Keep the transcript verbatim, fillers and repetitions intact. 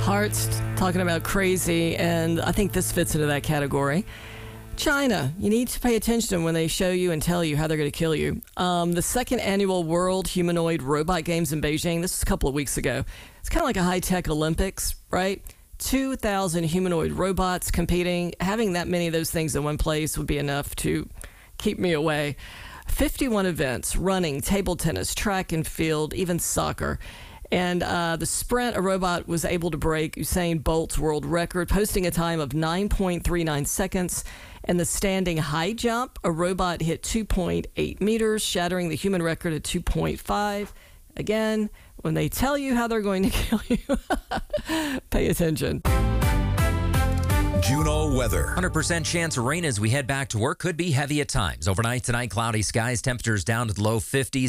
Hearts talking about crazy, and I think this fits into that category. China, you need to pay attention when they show you and tell you how they're going to kill you. Um, the second annual World Humanoid Robot Games in Beijing, this is a couple of weeks ago. It's kind of like a high-tech Olympics, right? two thousand humanoid robots competing. Having that many of those things in one place would be enough to keep me away. fifty-one events, running, table tennis, track and field, even soccer. And uh, the sprint, a robot was able to break Usain Bolt's world record, posting a time of nine point three nine seconds. And the standing high jump, a robot hit two point eight meters, shattering the human record at two point five. Again, when they tell you how they're going to kill you, pay attention. Juneau weather. one hundred percent chance of rain as we head back to work. Could be heavy at times. Overnight tonight, cloudy skies, temperatures down to the low fifties.